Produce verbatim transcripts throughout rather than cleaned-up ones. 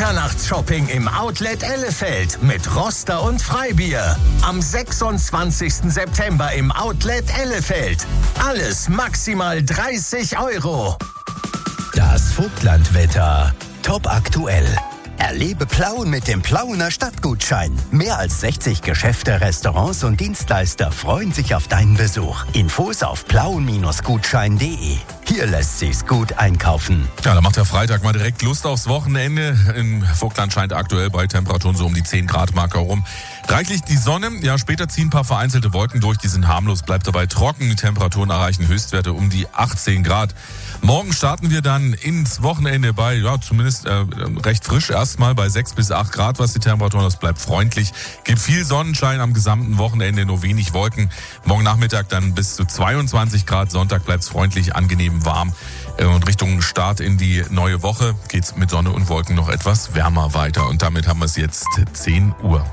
Mitternachtsshopping im Outlet Ellefeld mit Roster und Freibier. Am sechsundzwanzigsten September im Outlet Ellefeld. Alles maximal dreißig Euro. Das Vogtlandwetter. Top aktuell. Erlebe Plauen mit dem Plauener Stadtgutschein. Mehr als sechzig Geschäfte, Restaurants und Dienstleister freuen sich auf deinen Besuch. Infos auf plauen Gutschein punkt de. Hier lässt sich's gut einkaufen. Ja, da macht der Freitag mal direkt Lust aufs Wochenende. Im Vogtland scheint aktuell bei Temperaturen so um die zehn Grad Marke herum. Reichlich die Sonne. Ja, später ziehen ein paar vereinzelte Wolken durch. Die sind harmlos, bleibt dabei trocken. Die Temperaturen erreichen Höchstwerte um die achtzehn Grad. Morgen starten wir dann ins Wochenende bei, ja, zumindest äh, recht frisch erstmal bei sechs bis acht Grad, was die Temperaturen, das bleibt freundlich. Gibt viel Sonnenschein am gesamten Wochenende, nur wenig Wolken. Morgen Nachmittag dann bis zu zweiundzwanzig Grad, Sonntag bleibt's freundlich, angenehm warm. Äh, und Richtung Start in die neue Woche geht's mit Sonne und Wolken noch etwas wärmer weiter. Und damit haben wir es jetzt zehn Uhr.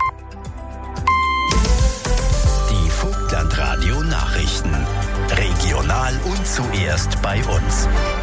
Die Vogtlandradio Nachrichten. Regional und zuerst bei uns.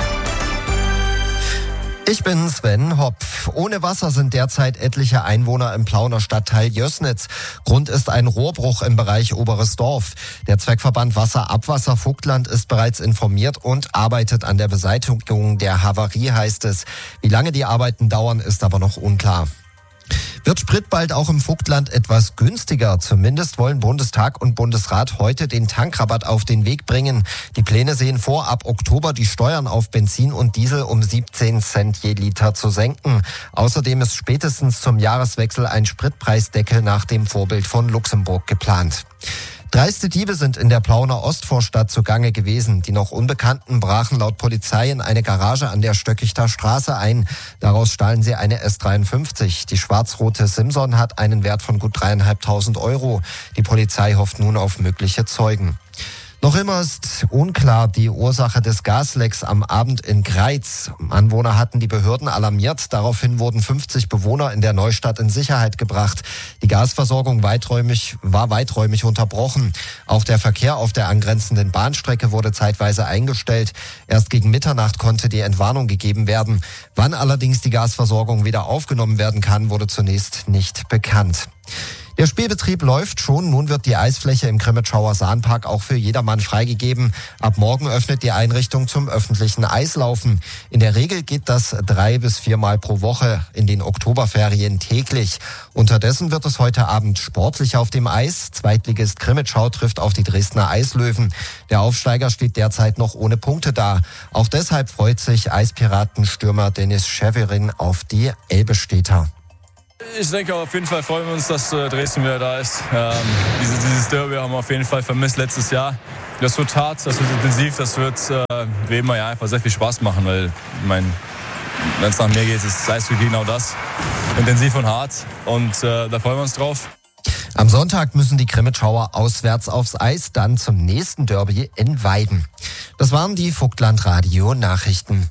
Ich bin Sven Hopf. Ohne Wasser sind derzeit etliche Einwohner im Plauener Stadtteil Jößnitz. Grund ist ein Rohrbruch im Bereich Oberes Dorf. Der Zweckverband Wasser-Abwasser Vogtland ist bereits informiert und arbeitet an der Beseitigung der Havarie, heißt es. Wie lange die Arbeiten dauern, ist aber noch unklar. Wird Sprit bald auch im Vogtland etwas günstiger? Zumindest wollen Bundestag und Bundesrat heute den Tankrabatt auf den Weg bringen. Die Pläne sehen vor, ab Oktober die Steuern auf Benzin und Diesel um siebzehn Cent je Liter zu senken. Außerdem ist spätestens zum Jahreswechsel ein Spritpreisdeckel nach dem Vorbild von Luxemburg geplant. Dreiste Diebe sind in der Plauener Ostvorstadt zugange gewesen. Die noch Unbekannten brachen laut Polizei in eine Garage an der Stöckichter Straße ein. Daraus stahlen sie eine S dreiundfünfzig. Die schwarz-rote Simson hat einen Wert von gut dreieinhalbtausend Euro. Die Polizei hofft nun auf mögliche Zeugen. Noch immer ist unklar die Ursache des Gaslecks am Abend in Greiz. Anwohner hatten die Behörden alarmiert. Daraufhin wurden fünfzig Bewohner in der Neustadt in Sicherheit gebracht. Die Gasversorgung weiträumig, war weiträumig unterbrochen. Auch der Verkehr auf der angrenzenden Bahnstrecke wurde zeitweise eingestellt. Erst gegen Mitternacht konnte die Entwarnung gegeben werden. Wann allerdings die Gasversorgung wieder aufgenommen werden kann, wurde zunächst nicht bekannt. Der Spielbetrieb läuft schon. Nun wird die Eisfläche im Grimmitschauer Sahnpark auch für jedermann freigegeben. Ab morgen öffnet die Einrichtung zum öffentlichen Eislaufen. In der Regel geht das drei bis viermal pro Woche, in den Oktoberferien täglich. Unterdessen wird es heute Abend sportlich auf dem Eis. Zweitligist Grimmitschau trifft auf die Dresdner Eislöwen. Der Aufsteiger steht derzeit noch ohne Punkte da. Auch deshalb freut sich Eispiratenstürmer Dennis Schäverin auf die Elbestädter. Ich denke, auf jeden Fall freuen wir uns, dass äh, Dresden wieder da ist. Ähm, dieses, dieses Derby haben wir auf jeden Fall vermisst letztes Jahr. Das wird hart, das wird intensiv, das wird äh, wie immer ja einfach sehr viel Spaß machen, weil ich mein, wenn es nach mir geht, ist Eishockey genau das. Intensiv und hart und äh, da freuen wir uns drauf. Am Sonntag müssen die Grimmitschauer auswärts aufs Eis, dann zum nächsten Derby in Weiden. Das waren die Vogtlandradio-Nachrichten.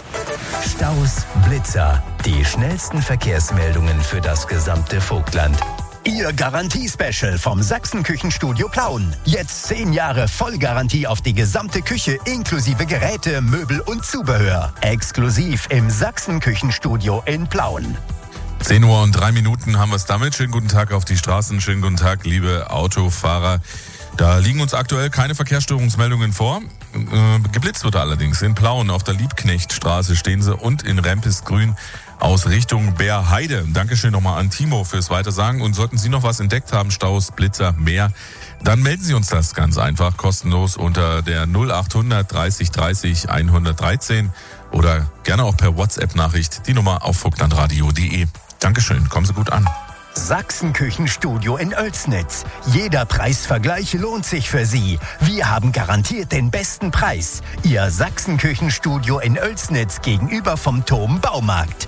Staus, Blitzer, die schnellsten Verkehrsmeldungen für das gesamte Vogtland. Ihr Garantie-Special vom Sachsen-Küchenstudio Plauen. Jetzt zehn Jahre Vollgarantie auf die gesamte Küche inklusive Geräte, Möbel und Zubehör. Exklusiv im Sachsen-Küchenstudio in Plauen. zehn Uhr und drei Minuten haben wir es damit. Schönen guten Tag auf die Straßen, schönen guten Tag, liebe Autofahrer. Da liegen uns aktuell keine Verkehrsstörungsmeldungen vor. Äh, geblitzt wird allerdings. In Plauen auf der Liebknechtstraße stehen sie und in Rempis-Grün aus Richtung Bärheide. Dankeschön nochmal an Timo fürs Weitersagen. Und sollten Sie noch was entdeckt haben, Staus, Blitzer, mehr, dann melden Sie uns das ganz einfach kostenlos unter der null achthundert dreißig dreißig hundertdreizehn oder gerne auch per WhatsApp-Nachricht die Nummer auf vogtlandradio punkt de. Dankeschön, kommen Sie gut an. Sachsen-Küchenstudio in Oelsnitz. Jeder Preisvergleich lohnt sich für Sie. Wir haben garantiert den besten Preis. Ihr Sachsen-Küchenstudio in Oelsnitz gegenüber vom Tom Baumarkt.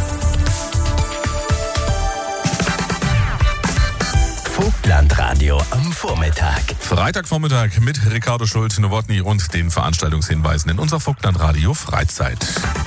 Vogtlandradio am Vormittag. Freitagvormittag mit Ricardo Schult, Nowotny und den Veranstaltungshinweisen in unserer Vogtlandradio Freizeit.